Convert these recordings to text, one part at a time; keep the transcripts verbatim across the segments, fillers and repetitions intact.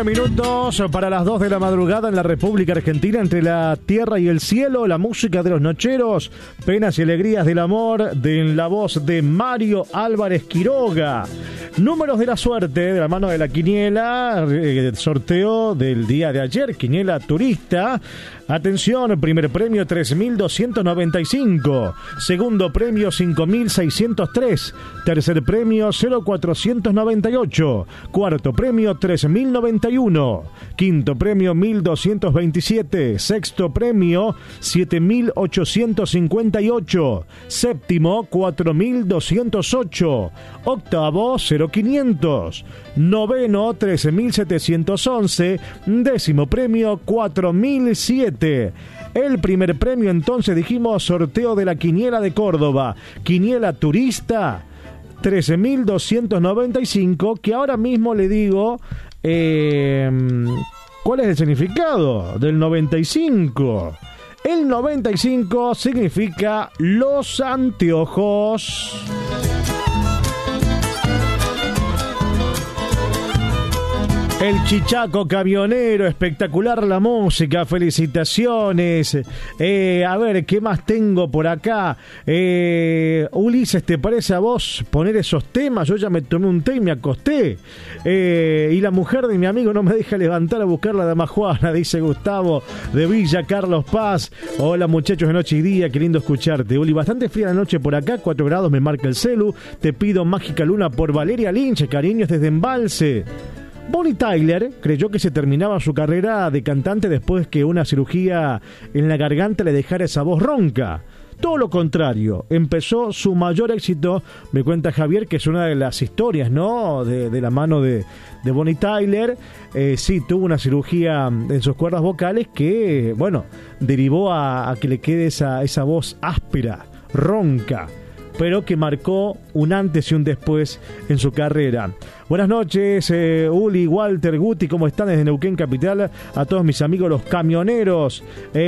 nueve minutos para las dos de la madrugada en la República Argentina, entre la tierra y el cielo, la música de los nocheros, penas y alegrías del amor, de la voz de Mario Álvarez Quiroga. Números de la suerte, de la mano de la quiniela, eh, sorteo del día de ayer, quiniela turista. Atención, primer premio tres mil doscientos noventa y cinco, segundo premio cinco mil seiscientos tres, tercer premio cero cuatrocientos noventa y ocho, cuarto premio tres mil noventa y uno, quinto premio mil doscientos veintisiete, sexto premio siete mil ochocientos cincuenta y ocho, séptimo cuatro mil doscientos ocho, octavo cero quinientos, noveno trece mil setecientos once, décimo premio cuatro mil siete. El primer premio, entonces, dijimos, sorteo de la quiniela de Córdoba, quiniela turista trece mil doscientos noventa y cinco, que ahora mismo le digo eh, cuál es el significado del noventa y cinco. El noventa y cinco significa los anteojos. El Chichaco Camionero, espectacular la música, felicitaciones. Eh, a ver, ¿qué más tengo por acá? Eh, Ulises, ¿te parece a vos poner esos temas? Yo ya me tomé un té y me acosté. Eh, y la mujer de mi amigo no me deja levantar a buscar la dama Juana, dice Gustavo de Villa Carlos Paz. Hola muchachos de noche y día, qué lindo escucharte. Uli, bastante fría la noche por acá, cuatro grados me marca el celu. Te pido Mágica Luna por Valeria Lynch, cariños desde Embalse. Bonnie Tyler creyó que se terminaba su carrera de cantante después que una cirugía en la garganta le dejara esa voz ronca. Todo lo contrario, empezó su mayor éxito, me cuenta Javier, que es una de las historias, ¿no? De, de la mano de, de Bonnie Tyler. Eh, sí, tuvo una cirugía en sus cuerdas vocales que, bueno, derivó a, a que le quede esa, esa voz áspera, ronca, pero que marcó un antes y un después en su carrera. Buenas noches, eh, Uli, Walter, Guti, ¿cómo están desde Neuquén Capital? A todos mis amigos los camioneros.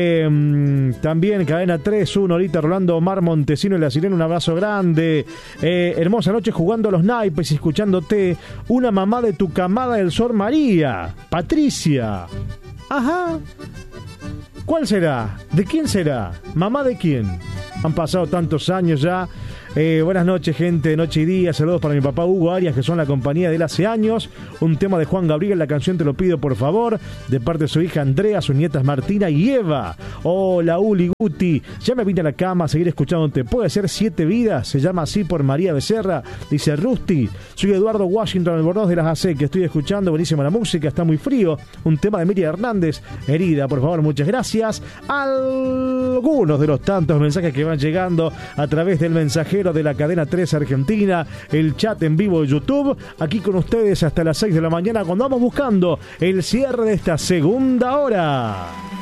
Eh, también Cadena tres, uno, ahorita Rolando Omar Montesino y La Sirena, un abrazo grande. Eh, hermosa noche jugando a los naipes y escuchándote. Una mamá de tu camada del Sor María, Patricia. Ajá. ¿Cuál será? ¿De quién será? ¿Mamá de quién? Han pasado tantos años ya. Eh, buenas noches, gente de Noche y Día. Saludos para mi papá Hugo Arias, que son la compañía de él hace años. Un tema de Juan Gabriel, la canción Te lo pido por favor, de parte de su hija Andrea, sus nietas Martina y Eva. Hola, Uli, Guti. Ya me vine a la cama a seguir escuchándote. Puede ser Siete Vidas, se llama así por María Becerra. Dice Rusty. Soy Eduardo Washington, el Bordos de las A C, que estoy escuchando. Buenísima la música, está muy frío. Un tema de Miriam Hernández, Herida, por favor, muchas gracias. Algunos de los tantos mensajes que van llegando a través del mensajero de la Cadena tres Argentina, el chat en vivo de YouTube, aquí con ustedes hasta las seis de la mañana, cuando vamos buscando el cierre de esta segunda hora.